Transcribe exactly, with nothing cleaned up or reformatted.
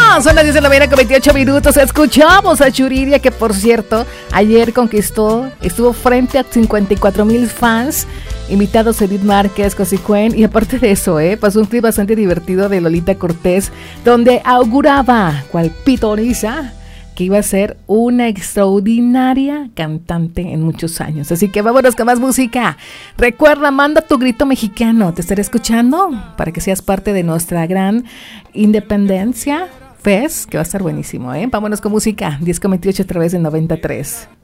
Son las diez de la mañana con veintiocho minutos. Escuchamos a Yuridia, que por cierto, ayer conquistó, estuvo frente a cincuenta y cuatro mil fans, invitados Edith Márquez, Cosicuen, y aparte de eso, eh, pasó un clip bastante divertido de Lolita Cortés, donde auguraba, cual pitoniza, que iba a ser una extraordinaria cantante en muchos años. Así que vámonos con más música. Recuerda, manda tu grito mexicano. Te estaré escuchando para que seas parte de nuestra gran Independencia Fest, que va a estar buenísimo, ¿eh? Vámonos con música. diez con veintiocho a través del noventa y tres.